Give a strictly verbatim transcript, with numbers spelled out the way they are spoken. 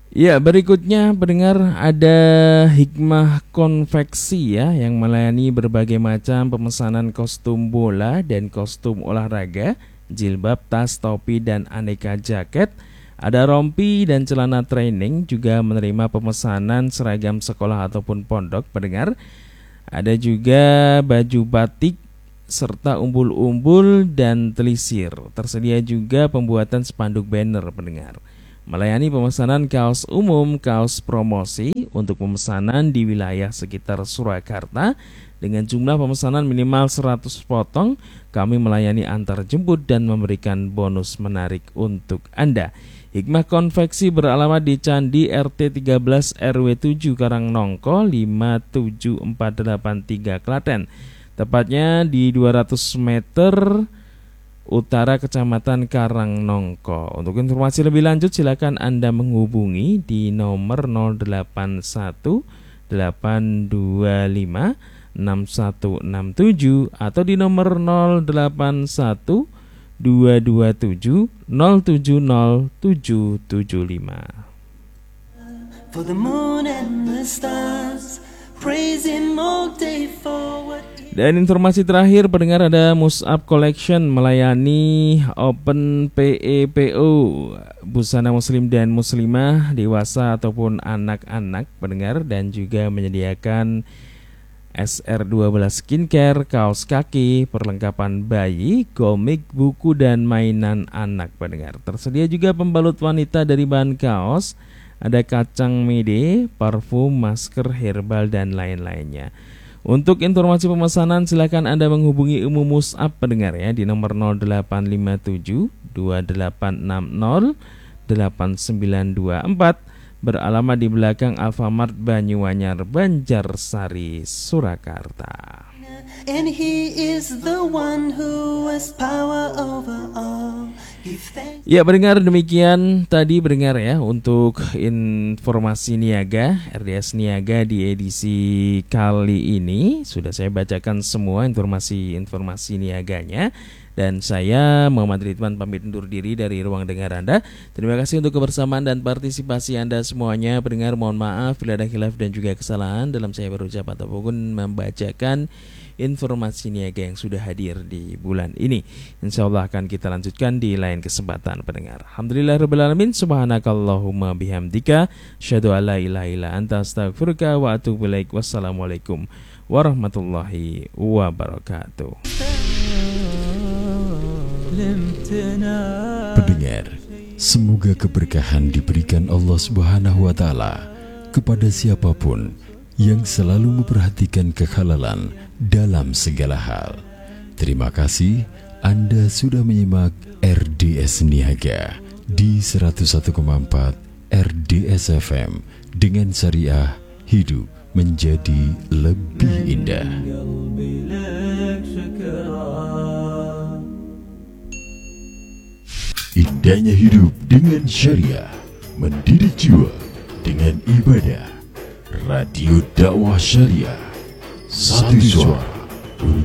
Ya, berikutnya pendengar ada Hikmah Konveksi ya yang melayani berbagai macam pemesanan kostum bola dan kostum olahraga, jilbab, tas, topi dan aneka jaket. Ada rompi dan celana training, juga menerima pemesanan seragam sekolah ataupun pondok pendengar. Ada juga baju batik serta umbul-umbul dan telisir. Tersedia juga pembuatan spanduk banner pendengar. Melayani pemesanan kaos umum, kaos promosi untuk pemesanan di wilayah sekitar Surakarta dengan jumlah pemesanan minimal seratus potong. Kami melayani antar jemput dan memberikan bonus menarik untuk Anda. Hikmah Konveksi beralamat di Candi R T tiga belas R W tujuh Karangnongko lima tujuh empat delapan tiga Klaten. Tepatnya di dua ratus meter utara Kecamatan Karangnongko. Untuk informasi lebih lanjut silakan Anda menghubungi di nomor nol delapan satu delapan dua lima enam satu enam tujuh atau di nomor nol delapan satu dua dua tujuh nol tujuh nol tujuh tujuh lima. For the moon and the stars, praise him all day for what. Dan informasi terakhir pendengar, ada Mus'ab Collection melayani Open P E P O busana muslim dan muslimah dewasa ataupun anak-anak pendengar, dan juga menyediakan S R dua belas skincare, kaos kaki, perlengkapan bayi, komik, buku dan mainan anak pendengar. Tersedia juga pembalut wanita dari bahan kaos, ada kacang mede, parfum, masker, herbal dan lain-lainnya. Untuk informasi pemesanan silakan Anda menghubungi Umu Mus'ab pendengar ya di nomor nol delapan lima tujuh dua delapan enam nol delapan sembilan dua empat, beralamat di belakang Alfamart Banyuanyar, Banjarsari, Surakarta. And he is the one who has power over all. Ya pendengar, demikian tadi pendengar ya untuk informasi niaga R D S Niaga di edisi kali ini. Sudah saya bacakan semua informasi-informasi niaganya. Dan saya Muhammad Ridwan pamit undur diri dari ruang dengar Anda. Terima kasih untuk kebersamaan dan partisipasi Anda semuanya. Pendengar, mohon maaf bila ada khilaf dan juga kesalahan dalam saya berucap ataupun membacakan informasi niaga yang sudah hadir di bulan ini. Insya Allah akan kita lanjutkan di lain kesempatan pendengar. Alhamdulillahirrahmanirrahim. Subhanakallahumma bihamdika asyhadu an la ilaha illa anta astaghfiruka wa atubu ilaik. Wassalamualaikum warahmatullahi wabarakatuh. Pendengar, semoga keberkahan diberikan Allah Subhanahu wa taala kepada siapapun yang selalu memperhatikan kehalalan dalam segala hal. Terima kasih Anda sudah menyimak R D S Niaga di seratus satu koma empat R D S F M dengan syariah hidup menjadi lebih indah. Indahnya hidup dengan syariah, mendidik jiwa dengan ibadah. Radio Dakwah Syariah, satu suara